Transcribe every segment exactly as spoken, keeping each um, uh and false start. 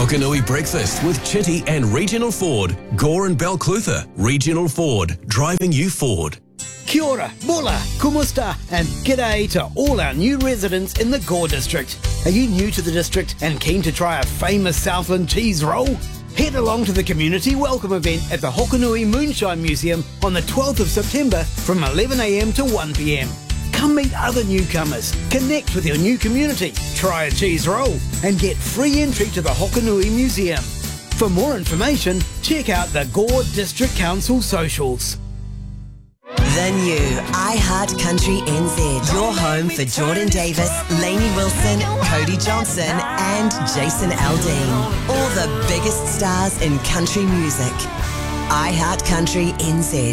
Hokanui Breakfast with Chitty and Regional Ford. Gore and Balclutha. Regional Ford. Driving you forward. Kia ora, mola, kumusta, and g'day to all our new residents in the Gore district. Are you new to the district and keen to try a famous Southland cheese roll? Head along to the community welcome event at the Hokanui Moonshine Museum on the twelfth of September from eleven a m to one p m. Come meet other newcomers, connect with your new community, try a cheese roll, and get free entry to the Hokanui Museum. For more information, check out the Gore District Council socials. The new iHeart Country N Z. Your home for Jordan Davis, Lainey Wilson, Cody Johnson and Jason Aldean. All the biggest stars in country music. iHeart Country N Z.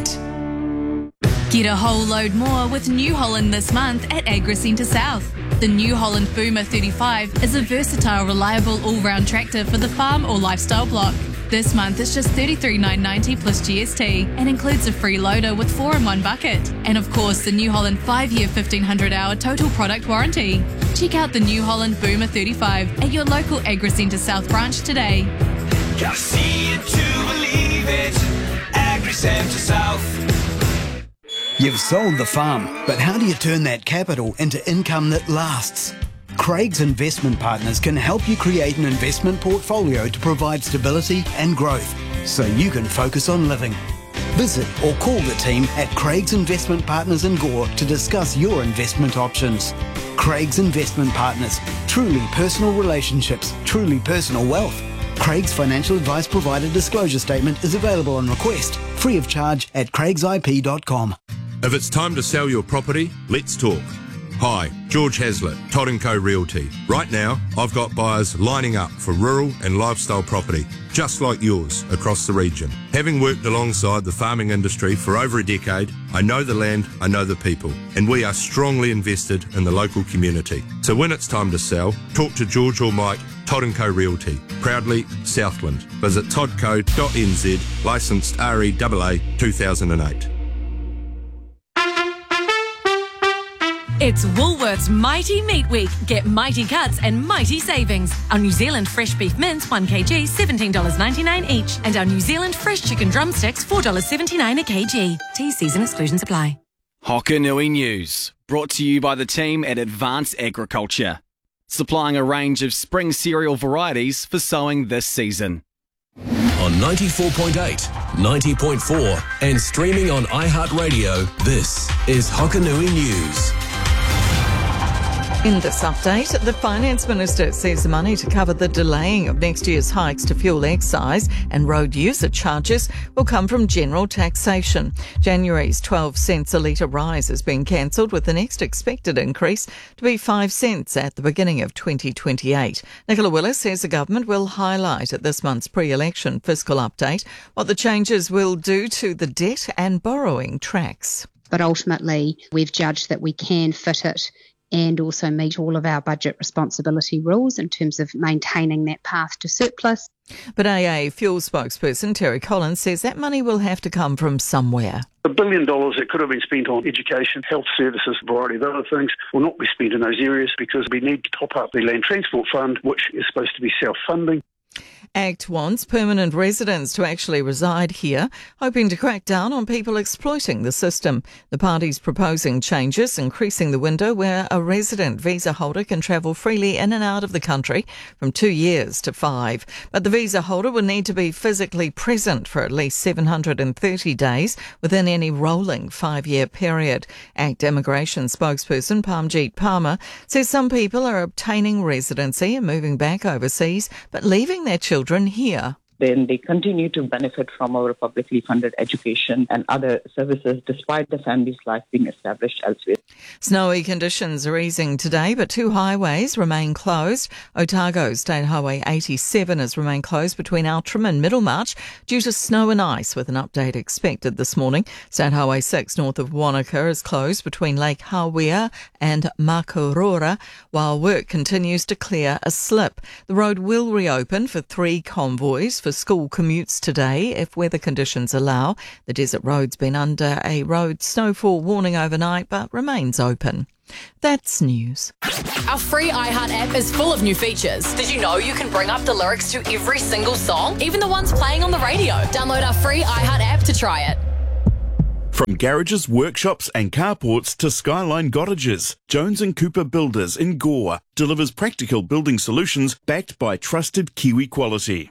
Get a whole load more with New Holland this month at AgriCentre South. The New Holland Boomer thirty-five is a versatile, reliable all-round tractor for the farm or lifestyle block. This month it's just thirty-three thousand nine hundred ninety plus G S T and includes a free loader with four in one bucket. And of course the New Holland five year fifteen hundred hour total product warranty. Check out the New Holland Boomer thirty-five at your local AgriCentre South branch today. Gotta see it to believe it. AgriCentre South. You've sold the farm, but how do you turn that capital into income that lasts? Craig's Investment Partners can help you create an investment portfolio to provide stability and growth so you can focus on living. Visit or call the team at Craig's Investment Partners in Gore to discuss your investment options. Craig's Investment Partners. Truly personal relationships, truly personal wealth. Craig's financial advice provider disclosure statement is available on request, free of charge at craigs I P dot com. If it's time to sell your property, let's talk. Hi, George Hazlitt, Todd and Co Realty. Right now, I've got buyers lining up for rural and lifestyle property, just like yours, across the region. Having worked alongside the farming industry for over a decade, I know the land, I know the people, and we are strongly invested in the local community. So when it's time to sell, talk to George or Mike, Todd and Co Realty, proudly Southland. Visit todd co dot n z, licensed R E A A two thousand eight. It's Woolworths Mighty Meat Week. Get mighty cuts and mighty savings. Our New Zealand fresh beef mince, one kilogram, seventeen dollars ninety-nine each. And our New Zealand fresh chicken drumsticks, four dollars seventy-nine a kilogram. T season exclusions apply. Hokanui News, brought to you by the team at Advanced Agriculture, supplying a range of spring cereal varieties for sowing this season. On ninety-four point eight, ninety point four and streaming on iHeartRadio, this is Hokanui News. In this update, the Finance Minister says the money to cover the delaying of next year's hikes to fuel excise and road user charges will come from general taxation. January's twelve cents a litre rise has been cancelled, with the next expected increase to be five cents at the beginning of twenty twenty-eight. Nicola Willis says the government will highlight at this month's pre-election fiscal update what the changes will do to the debt and borrowing tracks. But ultimately, we've judged that we can fit it and also meet all of our budget responsibility rules in terms of maintaining that path to surplus. But A A Fuel spokesperson Terry Collins says that money will have to come from somewhere. A billion dollars that could have been spent on education, health services, a variety of other things will not be spent in those areas because we need to top up the Land Transport Fund, which is supposed to be self-funding. ACT wants permanent residents to actually reside here, hoping to crack down on people exploiting the system. The party's proposing changes, increasing the window where a resident visa holder can travel freely in and out of the country from two years to five. But the visa holder will need to be physically present for at least seven hundred thirty days within any rolling five-year period. ACT immigration spokesperson Parmjeet Palmer says some people are obtaining residency and moving back overseas, but leaving their children here. Then they continue to benefit from our publicly funded education and other services despite the family's life being established elsewhere. Snowy conditions are easing today, but two highways remain closed. Otago State Highway eighty-seven has remained closed between Outram and Middlemarch due to snow and ice, with an update expected this morning. State Highway six north of Wanaka is closed between Lake Hawea and Makarora while work continues to clear a slip. The road will reopen for three convoys for school commutes today if weather conditions allow. The Desert Road's been under a road snowfall warning overnight but remains open. That's news. Our free iHeart app is full of new features. Did you know you can bring up the lyrics to every single song, even the ones playing on the radio? Download our free iHeart app to try it. From garages, workshops and carports to Skyline Cottages, Jones and Cooper Builders in Gore delivers practical building solutions backed by trusted Kiwi quality.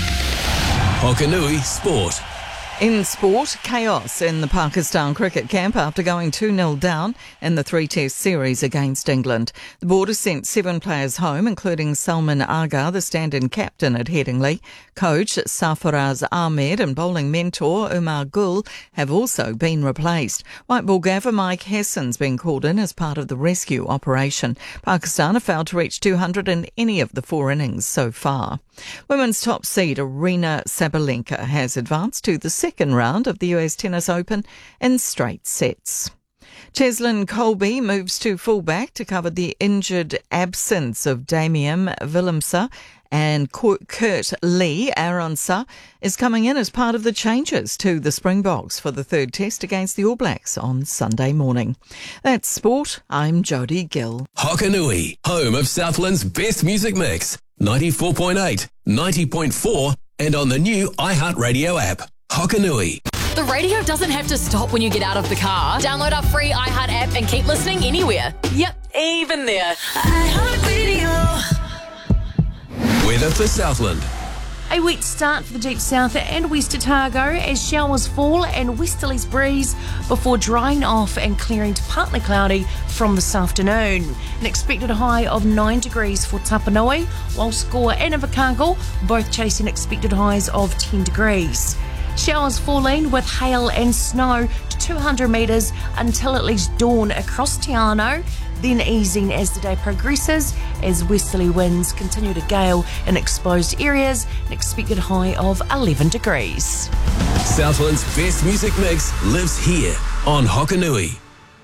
Hokanui Sport. In sport, chaos in the Pakistan cricket camp after going two nil down in the three-test series against England. The board has sent seven players home, including Salman Agha, the stand-in captain at Headingley. Coach Sarfaraz Ahmed and bowling mentor Umar Gul have also been replaced. White ball gaffer Mike Hassan's been called in as part of the rescue operation. Pakistan have failed to reach two hundred in any of the four innings so far. Women's top seed Arina Sabalenka has advanced to the second round of the U S Tennis Open in straight sets. Cheslin Colby moves to fullback to cover the injured absence of Damien Willemse, and Kurt Lee Aronsa is coming in as part of the changes to the Springboks for the third test against the All Blacks on Sunday morning. That's sport. I'm Jodie Gill. Hokanui, home of Southland's best music mix. ninety-four point eight, ninety point four and on the new iHeart Radio app. Hokanui. The radio doesn't have to stop when you get out of the car. Download our free iHeart app and keep listening anywhere. Yep, even there. iHeart Radio. Weather for Southland. A wet start for the deep south and west Otago as showers fall and westerlies breeze before drying off and clearing to partly cloudy from this afternoon. An expected high of nine degrees for Tapanui, while Score and Invercargill both chasing expected highs of ten degrees. Showers falling with hail and snow to two hundred metres until at least dawn across Te Anau, then easing as the day progresses as westerly winds continue to gale in exposed areas, an expected high of eleven degrees. Southland's best music mix lives here on Hokanui.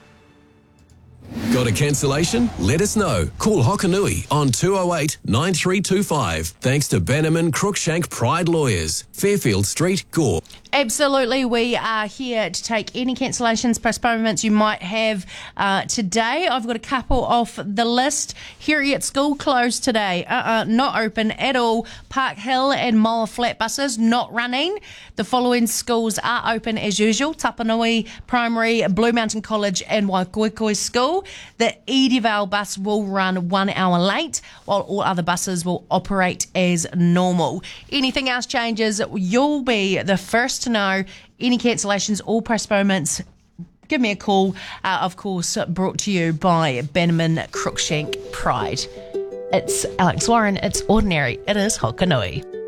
Got a cancellation? Let us know. Call Hokanui on two oh eight, nine three two five. Thanks to Bannerman Crookshank Pride Lawyers, Fairfield Street, Gore. Absolutely, we are here to take any cancellations, postponements you might have uh, today. I've got a couple off the list. Heriot School closed today, uh-uh, not open at all. Park Hill and Moa Flat buses not running. The following schools are open as usual: Tapanui Primary, Blue Mountain College and Waikoikoi School. The Edivale bus will run one hour late, while all other buses will operate as normal. Anything else changes, you'll be the first to know. Any cancellations or postponements, give me a call. Uh, of course, brought to you by Bannerman Crookshank Pride. It's Alex Warren. It's ordinary. It is Hokanui.